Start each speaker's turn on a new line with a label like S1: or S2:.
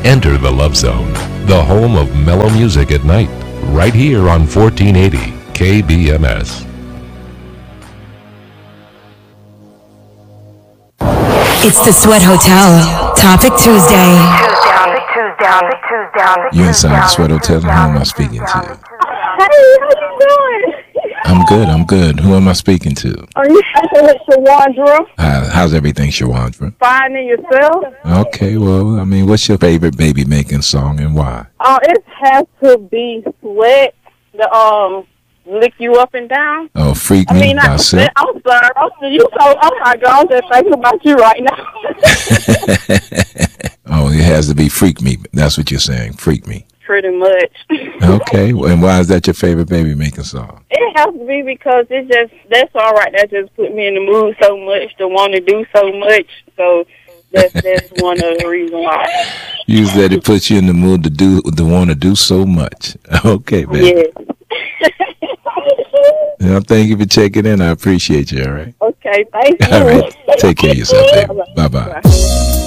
S1: Enter the Love Zone, the home of mellow music at night, right here on 1480 KBMS.
S2: It's the Sweat Hotel. Topic Tuesday.
S3: You're inside the Sweat Hotel, and who am I speaking to?
S4: Hey, how you doing?
S3: I'm good. Who am I speaking to?
S4: Are you speaking with Shawandra?
S3: How's everything, Shawandra?
S4: Fine, and yourself?
S3: Okay, well, I mean, what's your favorite baby making song and why?
S4: It has to be Sweat, the lick you up and down.
S3: Oh, Freak Me by Silk.
S4: I'm sorry. Oh my God, I'm just thinking about you right now.
S3: Oh, it has to be Freak Me. That's what you're saying, Freak Me.
S4: Pretty much.
S3: Okay, well, and why is that your favorite baby making song?
S4: It has to be because that's all right. That just put me in the mood so much to want to do so much. So that's one of the reasons why.
S3: You said it puts you in the mood to want to do so much. Okay, baby.
S4: Yes.
S3: Yeah, thank you for checking in. I appreciate you, all right?
S4: Okay, thank you.
S3: All right. Take care of yourself, baby. Bye-bye.